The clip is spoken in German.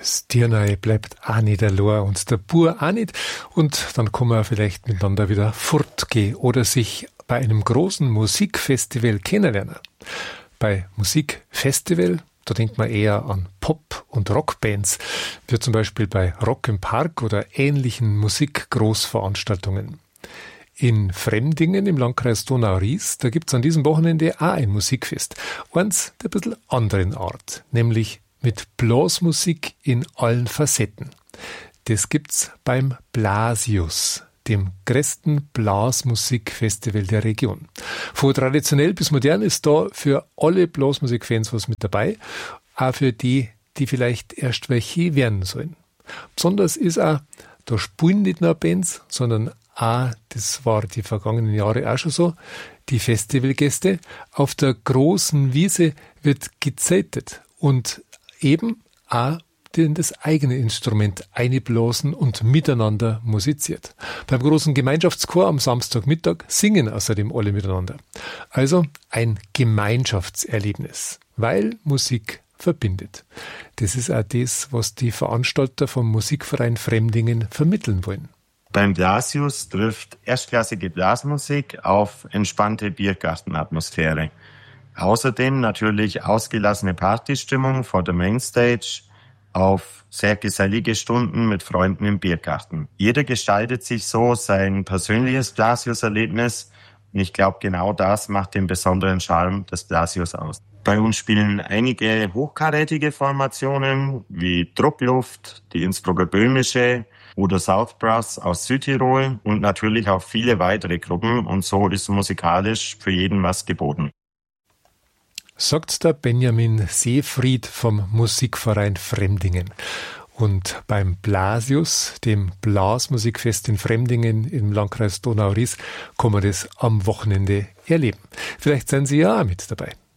Das Dirnei bleibt auch nicht allein und der Bur auch nicht. Und dann kann man vielleicht miteinander wieder fortgehen oder sich bei einem großen Musikfestival kennenlernen. Bei Musikfestival, da denkt man eher an Pop- und Rockbands, wie zum Beispiel bei Rock im Park oder ähnlichen Musikgroßveranstaltungen. In Fremdingen im Landkreis Donau-Ries, da gibt's an diesem Wochenende auch ein Musikfest. Eins der ein bisschen anderen Art, nämlich mit Blasmusik in allen Facetten. Das gibt's beim Blasius, dem größten Blasmusikfestival der Region. Von traditionell bis modern ist da für alle Blasmusikfans was mit dabei, auch für die, die vielleicht erst welche werden sollen. Besonders ist auch, da spielen nicht nur Bands, sondern auch, das war die vergangenen Jahre auch schon so, die Festivalgäste. Auf der großen Wiese wird gezeltet und eben auch in das eigene Instrument einblasen und miteinander musiziert. Beim großen Gemeinschaftschor am Samstagmittag singen außerdem alle miteinander. Also ein Gemeinschaftserlebnis, weil Musik verbindet. Das ist auch das, was die Veranstalter vom Musikverein Fremdingen vermitteln wollen. Beim Blasius trifft erstklassige Blasmusik auf entspannte Biergartenatmosphäre. Außerdem natürlich ausgelassene Partystimmung vor der Mainstage auf sehr gesellige Stunden mit Freunden im Biergarten. Jeder gestaltet sich so sein persönliches Blasius-Erlebnis und ich glaube, genau das macht den besonderen Charme des Blasius aus. Bei uns spielen einige hochkarätige Formationen wie Druckluft, die Innsbrucker Böhmische oder South Brass aus Südtirol und natürlich auch viele weitere Gruppen und so ist musikalisch für jeden was geboten. Sagt der Benjamin Seefried vom Musikverein Fremdingen. Und beim Blasius, dem Blasmusikfest in Fremdingen im Landkreis Donau-Ries, kann man das am Wochenende erleben. Vielleicht sind Sie ja auch mit dabei.